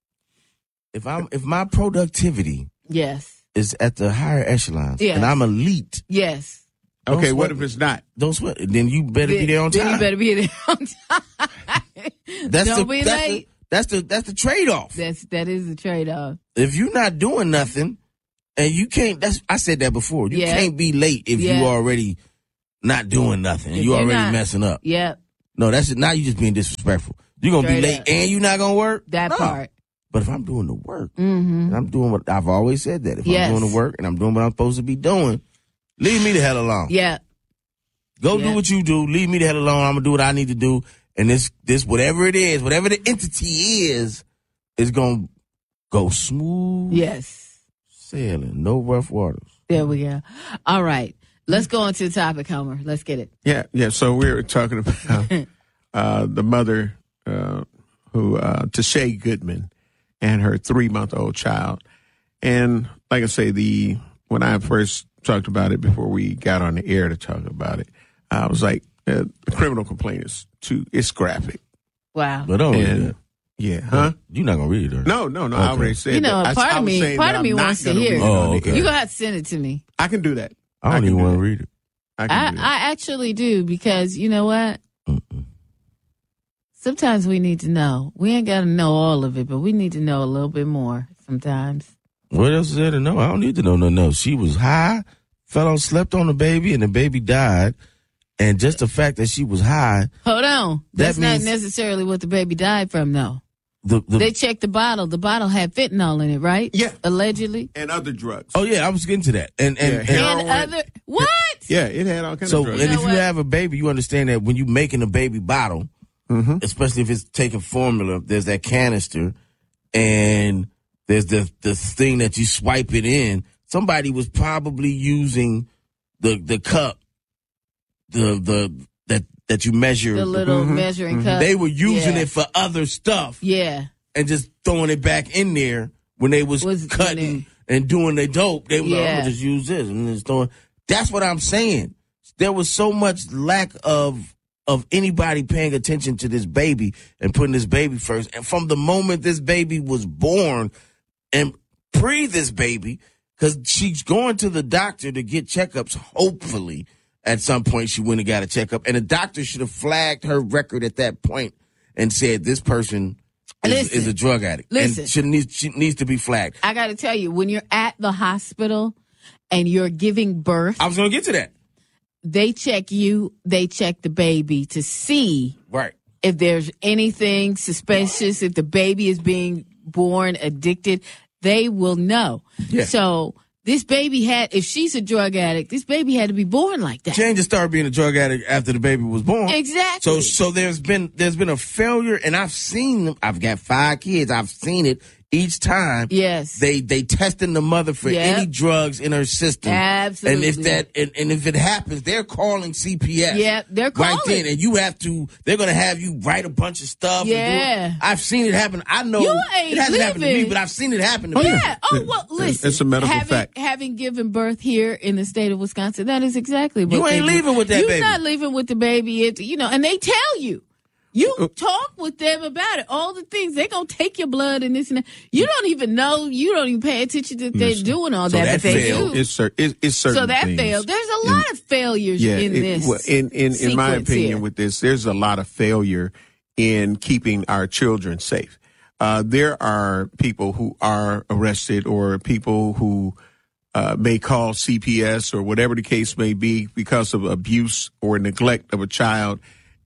If I'm if my productivity Yes. is at the higher echelons Yes. and I'm elite, Yes. Don't Okay, what sweat if it's not? don't sweat. it. Then you better be Then- there on then time. you better be there on time. That's Don't the, be that's late. The, that's the that's the trade off. That's that is the trade off. If you're not doing nothing, and you can't, that's I said that before. You Yeah. can't be late if Yeah. you already not doing nothing. And If you you're already not- messing up. Yep. No, that's it. Now you just being disrespectful. You're going to be Straight late up. and you're not going to work? That No. part. But if I'm doing the work, Mm-hmm. and I'm doing what I've always said that. If Yes. I'm doing the work and I'm doing what I'm supposed to be doing, leave me the hell alone. Yeah. Go Yeah. do what you do. Leave me the hell alone. I'm going to do what I need to do. And this, this, whatever it is, whatever the entity is, is going to go smooth Yes. sailing. No rough waters. There we go. All right. Let's go on to the topic, Homer. Let's get it. Yeah, yeah. So we were talking about uh, the mother uh, who, uh, Tashay Goodman, and her three-month-old child. And like I say, the when I first talked about it before we got on the air to talk about it, I was like, uh, the criminal complaint is too, it's graphic. Wow. But don't read And- that. Yeah, huh? You're not going to read it, are you? No, no, no. I Okay. already said You know, that. I- part I of was me, saying part that of me I'm not wants to gonna hear read it. it on Oh, the okay. air. You're going to have to send it to me. I can do that. I don't can even do want to that. read it. I can I, do that. I actually do because you know what? Mm-mm. Sometimes we need to know. We ain't got to know all of it, but we need to know a little bit more sometimes. What else is there to know? I don't need to know nothing else. She was high, fell on, slept on the baby, and the baby died. And just the fact that she was high, Hold on. That That's means- not necessarily what the baby died from, though. the, the They checked the bottle. The bottle had fentanyl in it, right? Yeah. Allegedly. And other drugs. oh yeah, I was getting to that. And and, Yeah, and heroin. And other. What? Yeah, it had all kinds so of drugs. and You if know you what? have a baby, you understand that when you making a baby bottle, Mm-hmm. especially if it's taking formula, there's that canister, and there's the the thing that you swipe it in. Somebody was probably using the the cup, the the that that you measure. The little Mhm. measuring Mhm. cup. They were using Yeah. it for other stuff Yeah. and just throwing it back in there when they was, Was- cutting and doing their dope. They were like, I'm Yeah. gonna just use this and just throwing. That's what I'm saying. There was so much lack of of anybody paying attention to this baby and putting this baby first. And from the moment this baby was born and pre this baby, because she's going to the doctor to get checkups, hopefully. At some point, she went and got a checkup, and the doctor should have flagged her record at that point and said, "This person is, Listen. is a drug addict, Listen. and she needs she needs to be flagged." I got to tell you, when you're at the hospital and you're giving birth, I was going to get to that. they check you, they check the baby to see Right. if there's anything suspicious, if the baby is being born addicted, they will know. Yeah. So this baby had, if she's a drug addict, this baby had to be born like that. She ain't just started being a drug addict after the baby was born. Exactly. So, so there's been there's been a failure, and I've seen them. I've got five kids. I've seen it each time. Yes. They they testing the mother for Yep. any drugs in her system. Absolutely. And if that and, and if it happens, they're calling C P S. Yep, they're right calling. then, and you have to. They're gonna have you write a bunch of stuff. and do it. Yeah. I've seen it happen. I know You ain't it hasn't happened to me, living. but I've seen it happen to Oh, me. Yeah. Oh, It- well, it- listen. it's a medical having, fact. Having given birth here in the state of Wisconsin, that is exactly what You they ain't do. leaving with that You're baby. not leaving with the baby. It, you know, and they tell you. You Uh, talk with them about it. All the things. They're going to take your blood and this and that. You don't even know. You don't even pay attention that they're Listen. doing all So that, that but they failed. do. It's, cer- it's, it's certain So that things. failed. There's a lot of failures Yeah, in it- this. well, in in in my sequence opinion, here. with this, there's a lot of failure in keeping our children safe. Uh, there are people who are arrested, or people who uh, may call C P S or whatever the case may be because of abuse or neglect of a child,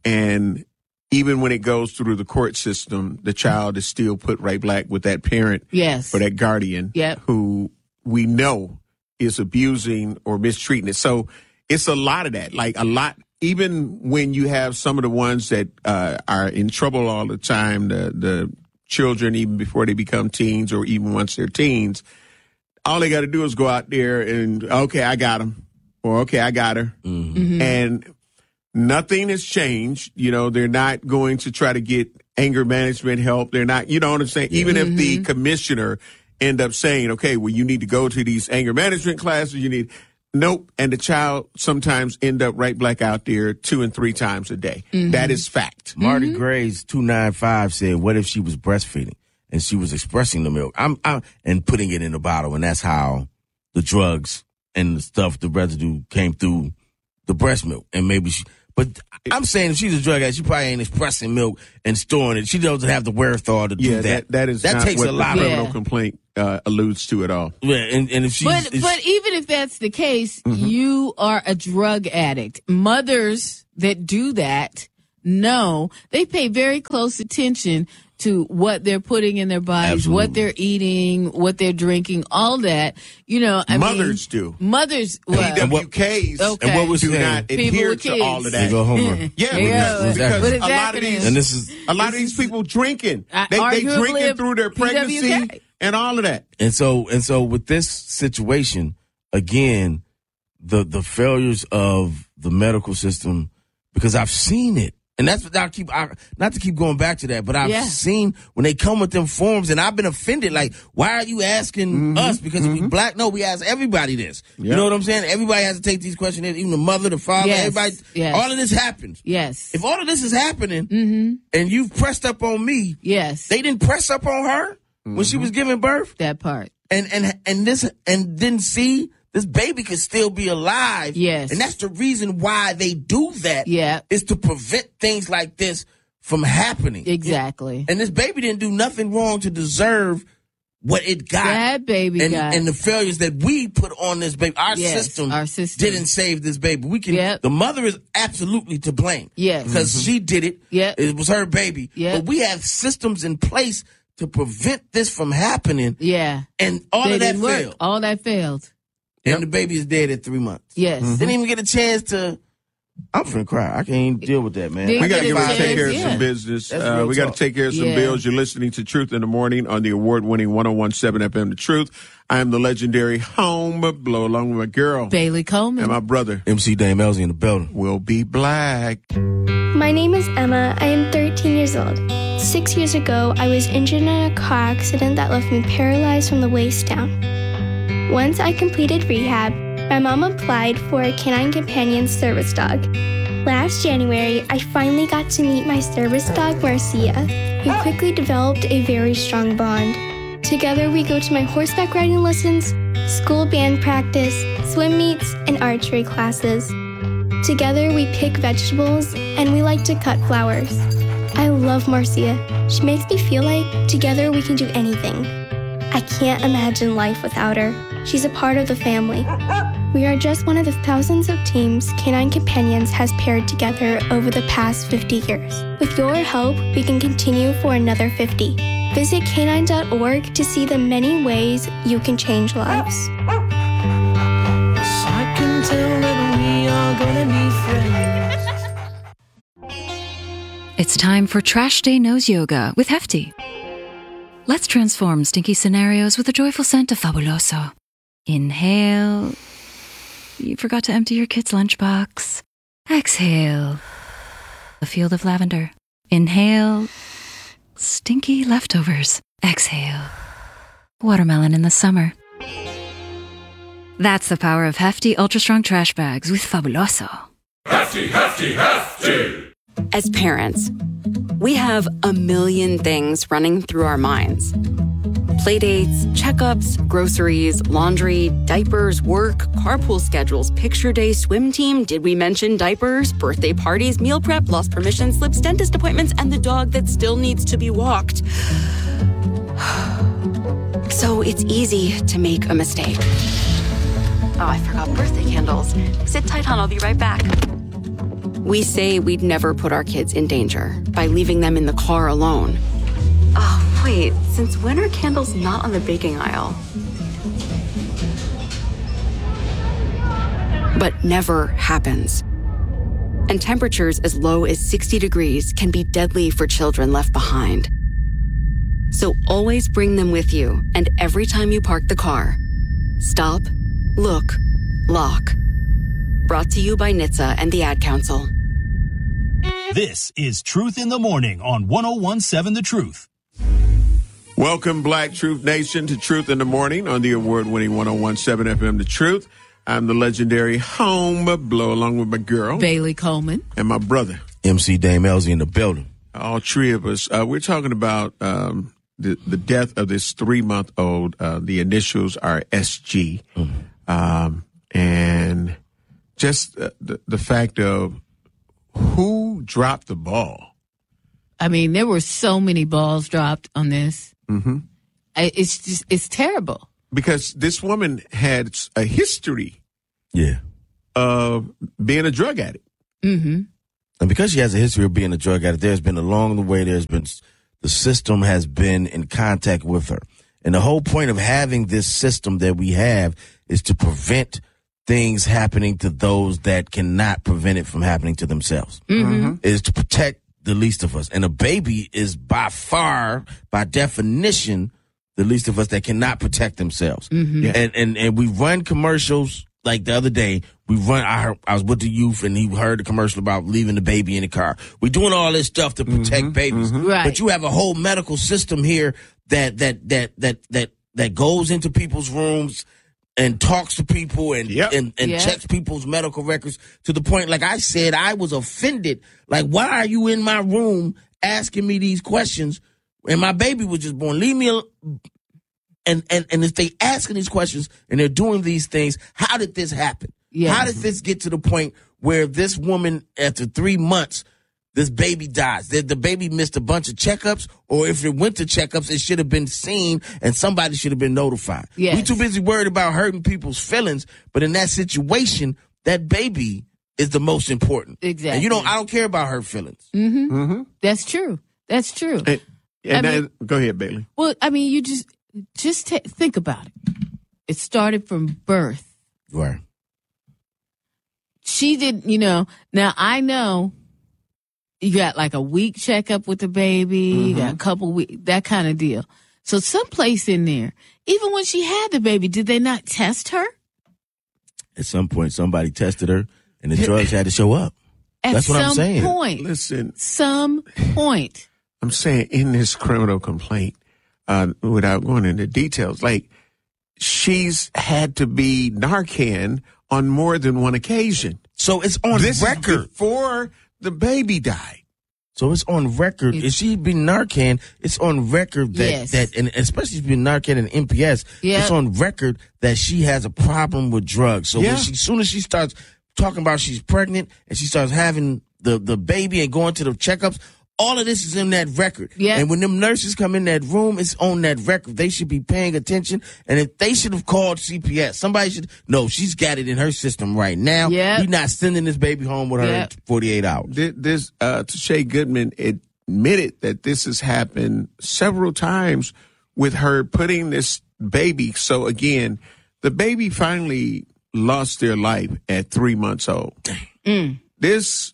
and even when it goes through the court system, the child is still put right back with that parent Yes. or that guardian Yep. who we know is abusing or mistreating it. So it's a lot of that, like a lot, even when you have some of the ones that uh, are in trouble all the time, the, the children, even before they become teens or even once they're teens, all they got to do is go out there and, okay, I got him, or okay, I got her. Mhm. And nothing has changed. You know, they're not going to try to get anger management help. They're not, you know what I'm saying? Even if the commissioner end up saying, okay, well, you need to go to these anger management classes, you need, nope. And the child sometimes end up right back out there two and three times a day. That is fact. Marty Gray's two nine five said, "What if she was breastfeeding and she was expressing the milk, I'm, I'm and putting it in a bottle, and that's how the drugs and the stuff, the residue came through the breast milk, and maybe she." But I'm saying if she's a drug addict, she probably ain't expressing milk and storing it. She doesn't have the wherewithal to Yeah, do that. that, that is that not takes what a lot the of criminal Yeah. complaint uh, alludes to at all. Yeah, and, and if she's But if but even if that's the case, Mm-hmm. you are a drug addict. Mothers that do that know they pay very close attention to what they're putting in their bodies, Absolutely. what they're eating, what they're drinking, all that. You know, I Mothers mean, do. Mothers, well, P W Ks Okay. And what was do saying? not People adhere with to kids. all of There that. you go, Homer. Yeah, There you because, go. because What is a lot of acronym? these And this is a lot of these people drinking. Uh, They they arguably drinking a through their P W pregnancy K. and all of that. And so and so with this situation, again, the the failures of the medical system, because I've seen it. And that's what I keep I, not to keep going back to that, but I've Yeah. seen when they come with them forms, and I've been offended. Like, why are you asking Mm-hmm. us? Because we black? No, we ask everybody this. You Yeah. know what I'm saying? Everybody has to take these questions. Even the mother, the father, Yes. everybody. Yes. All of this happens. yes, If all of this is happening, mm-hmm. and you've pressed up on me, yes, they didn't press up on her when she was giving birth, that part. and and and this and didn't see this baby could still be alive. Yes. And that's the reason why they do that. Yeah. Is to prevent things like this from happening. Exactly. And this baby didn't do nothing wrong to deserve what it got. That baby and, got. and the failures that we put on this baby. Our Yes, system our system. didn't save this baby. We can Yep. the mother is absolutely to blame. Yes. Because she did it. Yep. It was her baby. Yep. But we have systems in place to prevent this from happening. Yeah. And all They of that didn't work. failed. All that failed. And the baby is dead at three months. Yes. Didn't even get a chance to. I'm finna cry. I can't even deal with that, man. Didn't We got to get get a ready to take chance, care of yeah. some business. That's Uh, real we got to talk. take care of some Yeah. bills. You're listening to Truth in the Morning on the award-winning one oh one point seven F M The Truth. I am the legendary Home Blow, along with my girl Bailey Coleman. and my brother. M C Dame Elsie in the building. Will be black. My name is Emma. I am thirteen years old. Six years ago, I was injured in a car accident that left me paralyzed from the waist down. Once I completed rehab, my mom applied for a Canine Companion service dog. Last January, I finally got to meet my service dog, Marcia. We quickly developed a very strong bond. Together, we go to my horseback riding lessons, school band practice, swim meets, and archery classes. Together, we pick vegetables, and we like to cut flowers. I love Marcia. She makes me feel like together we can do anything. I can't imagine life without her. She's a part of the family. We are just one of the thousands of teams Canine Companions has paired together over the past fifty years. With your help, we can continue for another fifty. Visit canine dot org to see the many ways you can change lives. I can tell that we are gonna be friends. It's time for Trash Day Nose Yoga with Hefty. Let's transform stinky scenarios with the joyful scent of Fabuloso. Inhale. You forgot to empty your kid's lunchbox. Exhale. A field of lavender. Inhale. Stinky leftovers. Exhale. Watermelon in the summer. That's the power of Hefty Ultra Strong Trash Bags with Fabuloso. Hefty, hefty, hefty. As parents, we have a million things running through our minds. Playdates, checkups, groceries, laundry, diapers, work, carpool schedules, picture day, swim team, did we mention diapers, birthday parties, meal prep, lost permission slips, dentist appointments, and the dog that still needs to be walked. So it's easy to make a mistake. Oh, I forgot birthday candles. Sit tight, hon, I'll be right back. We say we'd never put our kids in danger by leaving them in the car alone. Oh, wait, since when are candles not on the baking aisle? But never happens. And temperatures as low as sixty degrees can be deadly for children left behind. So always bring them with you, and every time you park the car, stop, look, lock. Brought to you by N H T S A and the Ad Council. This is Truth in the Morning on one oh one point seven The Truth. Welcome, Black Truth Nation, to Truth in the Morning on the award-winning one oh one point seven F M The Truth. I'm the legendary Home Blow, along with my girl Bailey Coleman and my brother M C Dame Elsie in the building. All three of us. Uh, we're talking about um, the the death of this three month old. Uh, the initials are S G, mm-hmm. um, and just uh, the the fact of Who dropped the ball? I mean, there were so many balls dropped on this. Mm-hmm. I, it's just, it's terrible. Because this woman had a history Yeah. of being a drug addict. Mm-hmm. And because she has a history of being a drug addict, there's been along the way, there's been, the system has been in contact with her. And the whole point of having this system that we have is to prevent things happening to those that cannot prevent it from happening to themselves. Mm-hmm. It is to protect the least of us. And a baby is by far, by definition, the least of us that cannot protect themselves. Mm-hmm. Yeah. And, and, and we run commercials like the other day. We run, I, heard, I was with the youth and he heard the commercial about leaving the baby in the car. We're doing all this stuff to protect Mm-hmm. babies. Mm-hmm. Right. But you have a whole medical system here that, that, that, that, that, that goes into people's rooms and talks to people and Yep. and, and Yep. checks people's medical records to the point, like I said, I was offended. Like, why are you in my room asking me these questions? And my baby was just born. Leave me alone. And, and, and if they asking these questions and they're doing these things, how did this happen? Yes. How did this get to the point where this woman, after three months, this baby dies? The, the baby missed a bunch of checkups, or if it went to checkups, it should have been seen and somebody should have been notified. Yes. We too busy worried about hurting people's feelings, but in that situation, that baby is the most important. Exactly. And you know, I don't care about her feelings. Mm-hmm. Mm-hmm. That's true. That's true. And, and I that- mean- go ahead, Bailey. Well, I mean, you just, just ta think about it. It started from birth. Right. She didn't, you know, now I know you got like a week checkup with the baby, you got a couple weeks, that kind of deal. So someplace in there, even when she had the baby, did they not test her? At some point, somebody tested her and the drugs had to show up. At That's what some I'm saying. point. Listen, Some point. I'm saying in this criminal complaint, uh, without going into details, like she's had to be Narcan on more than one occasion. So it's on This is record. before the baby died. So it's on record. It's- if she been Narcan, it's on record that, Yes. that and especially if she's been Narcan and M P S, Yeah. it's on record that she has a problem with drugs. So Yeah. when she, soon as she starts talking about she's pregnant and she starts having the, the baby and going to the checkups, all of this is in that record. Yeah. And when them nurses come in that room, it's on that record. They should be paying attention. And if they should have called C P S, somebody should, no, she's got it in her system right now. Yeah. We're not sending this baby home with her Yeah. in forty-eight hours. Th- This uh, Tashay Goodman admitted that this has happened several times with her putting this baby. So again, the baby finally lost their life at three months old. Mm. This,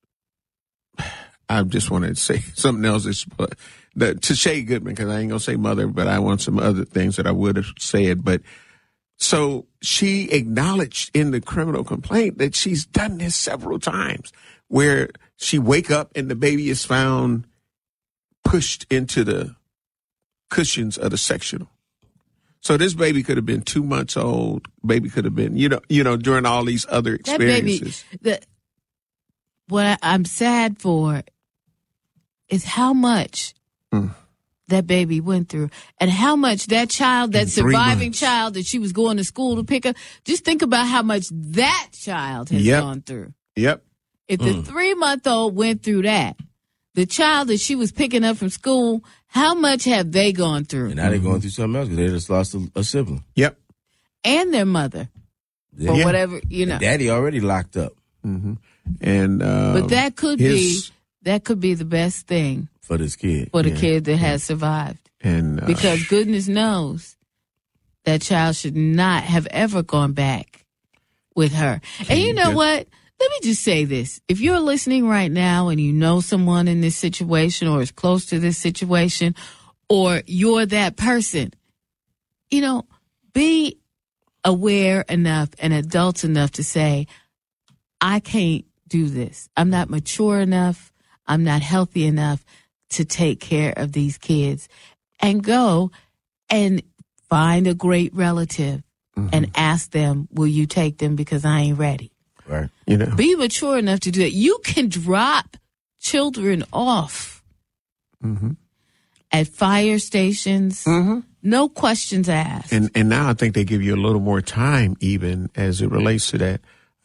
I just wanted to say something else. It's, uh, the, to Shay Goodman, because I ain't going to say mother, but I want some other things that I would have said. But so she acknowledged in the criminal complaint that she's done this several times, where she wake up and the baby is found pushed into the cushions of the sectional. So this baby could have been two months old. Baby could have been, you know, you know, during all these other That baby, experiences. the, what I'm sad for is how much Mm. that baby went through and how much that child, that In three surviving months. child that she was going to school to pick up, just think about how much that child has Yep. gone through. Yep. If the Mm. three month old went through that, the child that she was picking up from school, how much have they gone through? And now they're going through something else because they just lost a, a sibling. Yep. And their mother, Yeah. or whatever, you know. And daddy already locked up Mm-hmm. And uh, But that could his- be that could be the best thing for this kid. for the Yeah. kid that has survived. and uh, Because goodness knows that child should not have ever gone back with her. And you know Good. what? Let me just say this. If you're listening right now and you know someone in this situation or is close to this situation, or you're that person, you know, be aware enough and adult enough to say, I can't do this. I'm not mature enough. I'm not healthy enough to take care of these kids. And go and find a great relative Mm-hmm. and ask them, will you take them because I ain't ready? Right. you know, Be mature enough to do that. You can drop children off mm-hmm. at fire stations, Mm-hmm. no questions asked. and and now I think they give you a little more time, even as it relates to that.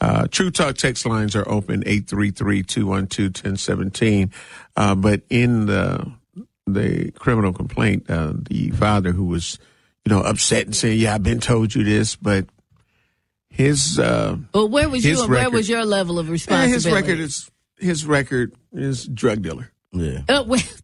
Uh, True Talk text lines are open, eight three three, two one two, one zero one seven. Uh, but in the the criminal complaint, uh, the father who was, you know, upset and saying, yeah, I've been told you this, but his uh, well, where was his you? Where record- was your level of Eh, responsibility? his record is his record is drug dealer. Yeah. Uh, well,